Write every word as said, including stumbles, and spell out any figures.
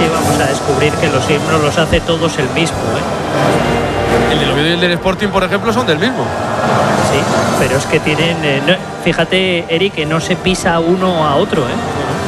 sí vamos a descubrir que los himnos los hace todos el mismo, ¿eh? El del Oviedo y el del Sporting, por ejemplo, son del mismo. Sí, pero es que tienen... Eh, no, fíjate, Eric, que no se pisa uno a otro, ¿eh?